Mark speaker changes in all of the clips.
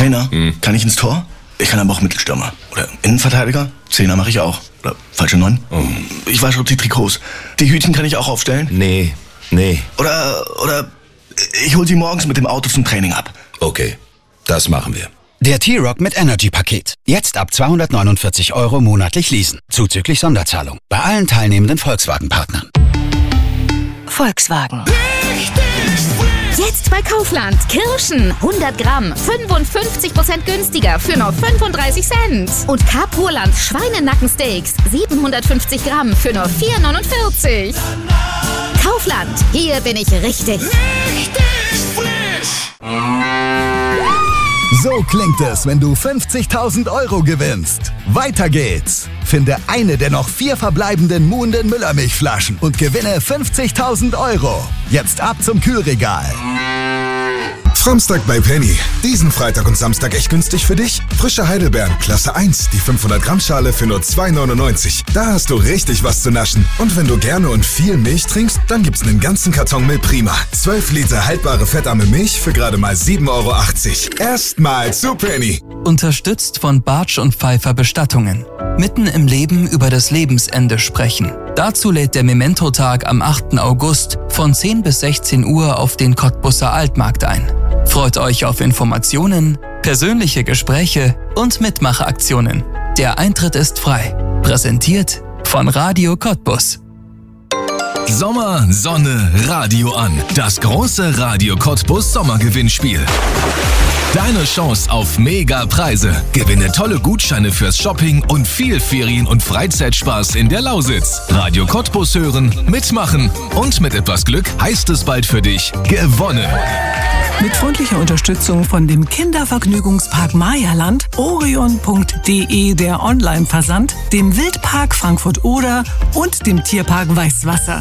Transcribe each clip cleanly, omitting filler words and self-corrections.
Speaker 1: Trainer, kann ich ins Tor? Ich kann aber auch Mittelstürmer. Oder Innenverteidiger? Zehner mache ich auch. Oder falsche 9? Ich wasche auch die Trikots. Die Hütchen kann ich auch aufstellen?
Speaker 2: Nee.
Speaker 1: Oder ich hol sie morgens mit dem Auto zum Training ab.
Speaker 2: Okay, das machen wir.
Speaker 3: Der T-Rock mit Energy-Paket. Jetzt ab 249 € monatlich leasen. Zuzüglich Sonderzahlung. Bei allen teilnehmenden Volkswagen-Partnern.
Speaker 4: Volkswagen. Jetzt bei Kaufland. Kirschen 100 Gramm 55% günstiger für nur 35 Cent. Und Carpurland Schweinenackensteaks 750 Gramm für nur 4,49. Kaufland. Hier bin ich richtig frisch.
Speaker 5: So klingt es, wenn du 50.000 € gewinnst. Weiter geht's. Finde eine der noch 4 verbleibenden Muhnden Müllermilchflaschen und gewinne 50.000 €. Jetzt ab zum Kühlregal.
Speaker 6: Samstag bei Penny. Diesen Freitag und Samstag echt günstig für dich? Frische Heidelbeeren, Klasse 1, die 500 Gramm Schale für nur 2,99. Da hast du richtig was zu naschen. Und wenn du gerne und viel Milch trinkst, dann gibt's einen ganzen Karton Milprima. 12 Liter haltbare fettarme Milch für gerade mal 7,80 €. Erstmal zu Penny.
Speaker 7: Unterstützt von Bartsch und Pfeiffer Bestattungen. Mitten im Leben über das Lebensende sprechen. Dazu lädt der Memento-Tag am 8. August von 10 bis 16 Uhr auf den Cottbusser Altmarkt ein. Freut euch auf Informationen, persönliche Gespräche und Mitmachaktionen. Der Eintritt ist frei. Präsentiert von Radio Cottbus.
Speaker 8: Sommer, Sonne, Radio an. Das große Radio Cottbus Sommergewinnspiel. Deine Chance auf Mega-Preise. Gewinne tolle Gutscheine fürs Shopping und viel Ferien- und Freizeitspaß in der Lausitz. Radio Cottbus hören, mitmachen und mit etwas Glück heißt es bald für dich gewonnen.
Speaker 9: Mit freundlicher Unterstützung von dem Kindervergnügungspark Mayaland, orion.de der Online-Versand, dem Wildpark Frankfurt-Oder und dem Tierpark Weißwasser.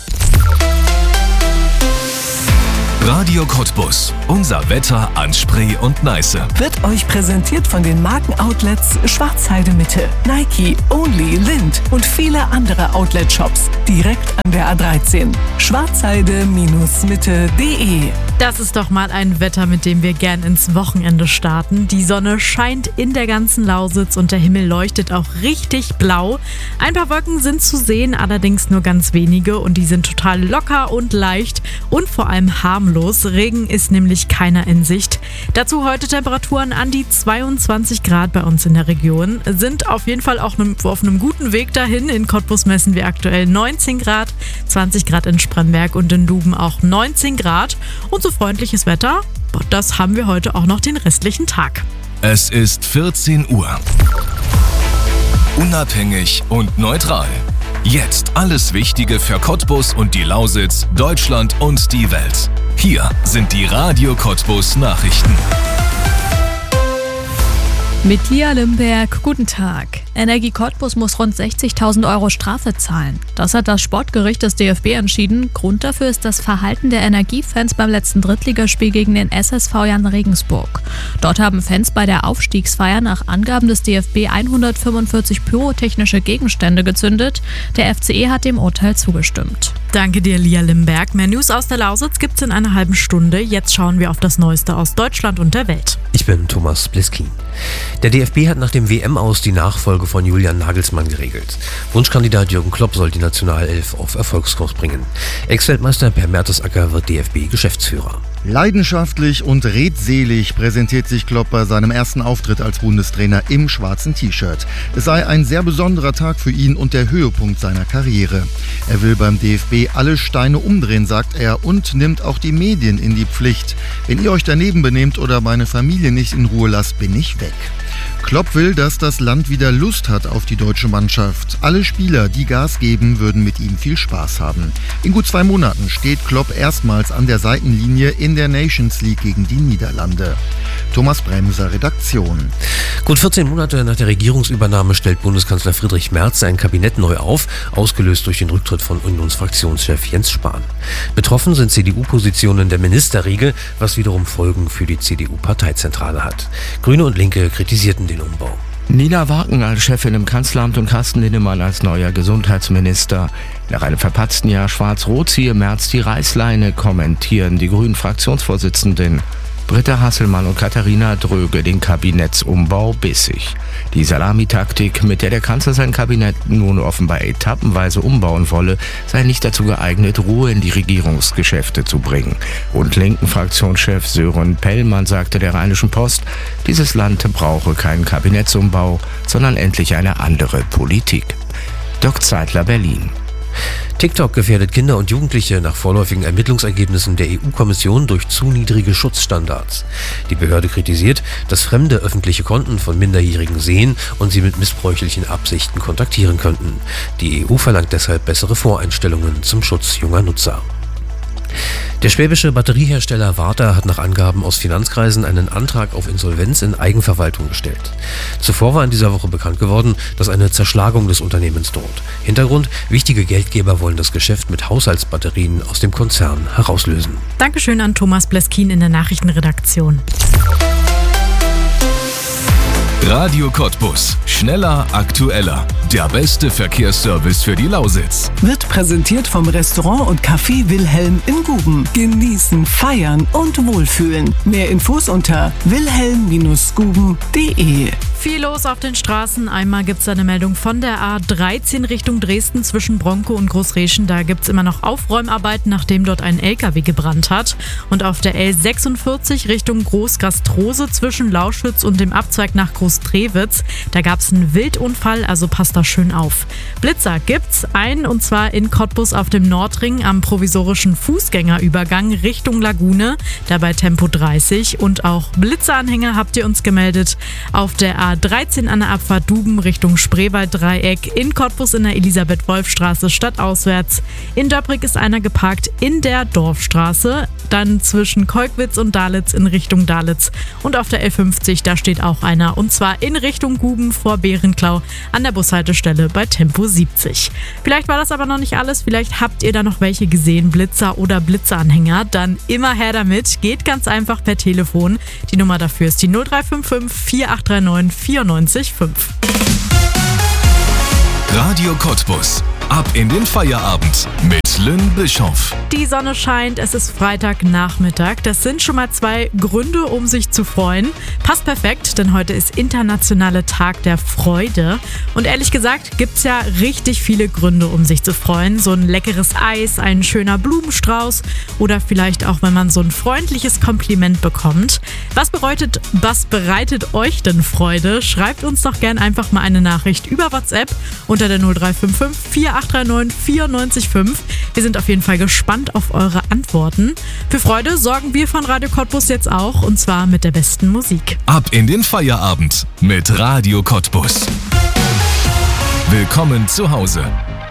Speaker 8: Radio Cottbus. Unser Wetter an Spree und Neiße.
Speaker 9: Wird euch präsentiert von den Markenoutlets Schwarzheide Mitte, Nike, Only, Lind und viele andere Outlet-Shops direkt an der A13. Schwarzheide-mitte.de.
Speaker 10: Das ist doch mal ein Wetter, mit dem wir gern ins Wochenende starten. Die Sonne scheint in der ganzen Lausitz und der Himmel leuchtet auch richtig blau. Ein paar Wolken sind zu sehen, allerdings nur ganz wenige und die sind total locker und leicht und vor allem harmlos. Regen ist nämlich keiner in Sicht. Dazu heute Temperaturen an die 22 Grad bei uns in der Region. Sind auf jeden Fall auch auf einem guten Weg dahin. In Cottbus messen wir aktuell 19 Grad, 20 Grad in Spremberg und in Duben auch 19 Grad. Und so freundliches Wetter, das haben wir heute auch noch den restlichen Tag.
Speaker 8: Es ist 14 Uhr. Unabhängig und neutral. Jetzt alles Wichtige für Cottbus und die Lausitz, Deutschland und die Welt. Hier sind die Radio Cottbus Nachrichten.
Speaker 11: Mit Lia Limberg, guten Tag. Energie Cottbus muss rund 60.000 € Strafe zahlen. Das hat das Sportgericht des DFB entschieden. Grund dafür ist das Verhalten der Energiefans beim letzten Drittligaspiel gegen den SSV Jan Regensburg. Dort haben Fans bei der Aufstiegsfeier nach Angaben des DFB 145 pyrotechnische Gegenstände gezündet. Der FCE hat dem Urteil zugestimmt.
Speaker 10: Danke dir, Lia Limberg. Mehr News aus der Lausitz gibt's in einer halben Stunde. Jetzt schauen wir auf das Neueste aus Deutschland und der Welt.
Speaker 12: Ich bin Thomas Bliskin. Der DFB hat nach dem WM-Aus die Nachfolge von Julian Nagelsmann geregelt. Wunschkandidat Jürgen Klopp soll die Nationalelf auf Erfolgskurs bringen. Ex-Weltmeister Per Mertesacker wird DFB-Geschäftsführer.
Speaker 13: Leidenschaftlich und redselig präsentiert sich Klopp bei seinem ersten Auftritt als Bundestrainer im schwarzen T-Shirt. Es sei ein sehr besonderer Tag für ihn und der Höhepunkt seiner Karriere. Er will beim DFB alle Steine umdrehen, sagt er, und nimmt auch die Medien in die Pflicht. Wenn ihr euch daneben benehmt oder meine Familie nicht in Ruhe lasst, bin ich weg. Klopp will, dass das Land wieder Lust hat auf die deutsche Mannschaft. Alle Spieler, die Gas geben, würden mit ihm viel Spaß haben. In gut 2 Monaten steht Klopp erstmals an der Seitenlinie in der Nations League gegen die Niederlande. Thomas Bremser, Redaktion.
Speaker 12: Gut 14 Monate nach der Regierungsübernahme stellt Bundeskanzler Friedrich Merz sein Kabinett neu auf, ausgelöst durch den Rücktritt von Unionsfraktionschef Jens Spahn. Betroffen sind CDU-Positionen der Ministerriege, was wiederum Folgen für die CDU-Parteizentrale hat. Grüne und Linke kritisierten den Umbau.
Speaker 14: Nina Wagen als Chefin im Kanzleramt und Carsten Linnemann als neuer Gesundheitsminister. Nach einem verpatzten Jahr Schwarz-Rot ziehe Merz die Reißleine, kommentieren die Grünen-Fraktionsvorsitzenden. Britta Hasselmann und Katharina Dröge den Kabinettsumbau bissig. Die Salamitaktik, mit der der Kanzler sein Kabinett nun offenbar etappenweise umbauen wolle, sei nicht dazu geeignet, Ruhe in die Regierungsgeschäfte zu bringen. Und linken Fraktionschef Sören Pellmann sagte der Rheinischen Post, dieses Land brauche keinen Kabinettsumbau, sondern endlich eine andere Politik. Doc Zeitler, Berlin.
Speaker 12: TikTok gefährdet Kinder und Jugendliche nach vorläufigen Ermittlungsergebnissen der EU-Kommission durch zu niedrige Schutzstandards. Die Behörde kritisiert, dass Fremde öffentliche Konten von Minderjährigen sehen und sie mit missbräuchlichen Absichten kontaktieren könnten. Die EU verlangt deshalb bessere Voreinstellungen zum Schutz junger Nutzer. Der schwäbische Batteriehersteller Varta hat nach Angaben aus Finanzkreisen einen Antrag auf Insolvenz in Eigenverwaltung gestellt. Zuvor war in dieser Woche bekannt geworden, dass eine Zerschlagung des Unternehmens droht. Hintergrund: wichtige Geldgeber wollen das Geschäft mit Haushaltsbatterien aus dem Konzern herauslösen.
Speaker 10: Dankeschön an Thomas Bleskin in der Nachrichtenredaktion.
Speaker 8: Radio Cottbus. Schneller, aktueller. Der beste Verkehrsservice für die Lausitz.
Speaker 9: Wird präsentiert vom Restaurant und Café Wilhelm in Guben. Genießen, feiern und wohlfühlen. Mehr Infos unter wilhelm-guben.de.
Speaker 10: Viel los auf den Straßen. Einmal gibt es eine Meldung von der A13 Richtung Dresden zwischen Bronkow und Großreschen. Da gibt es immer noch Aufräumarbeiten, nachdem dort ein LKW gebrannt hat. Und auf der L46 Richtung Großgastrose zwischen Lauschwitz und dem Abzweig nach Großtrewitz. Da gab es einen Wildunfall, also passt da schön auf. Blitzer gibt's einen, und zwar in Cottbus auf dem Nordring am provisorischen Fußgängerübergang Richtung Lagune, dabei Tempo 30. Und auch Blitzeranhänger habt ihr uns gemeldet auf der A13 an der Abfahrt Duben Richtung Spreewalddreieck, in Cottbus in der Elisabeth-Wolf-Straße stadtauswärts. In Döbrig ist einer geparkt in der Dorfstraße, dann zwischen Kolkwitz und Dalitz in Richtung Dalitz. Und auf der L50, da steht auch einer, und zwar in Richtung Guben vor Berenklau an der Bushaltestelle bei Tempo 70. Vielleicht war das aber noch nicht alles, vielleicht habt ihr da noch welche gesehen, Blitzer oder Blitzeranhänger, dann immer her damit, geht ganz einfach per Telefon. Die Nummer dafür ist die 0355 4839 94 5.
Speaker 8: Radio Cottbus. Ab in den Feierabend mit Lynn Bischoff.
Speaker 10: Die Sonne scheint, es ist Freitagnachmittag. Das sind schon mal 2 Gründe, um sich zu freuen. Passt perfekt, denn heute ist internationaler Tag der Freude. Und ehrlich gesagt gibt es ja richtig viele Gründe, um sich zu freuen. So ein leckeres Eis, ein schöner Blumenstrauß oder vielleicht auch, wenn man so ein freundliches Kompliment bekommt. Was bereitet euch denn Freude? Schreibt uns doch gern einfach mal eine Nachricht über WhatsApp unter der 0355 4839 94 5. Wir sind auf jeden Fall gespannt auf eure Antworten. Für Freude sorgen wir von Radio Cottbus jetzt auch, und zwar mit der besten Musik.
Speaker 8: Ab in den Feierabend mit Radio Cottbus. Willkommen zu Hause.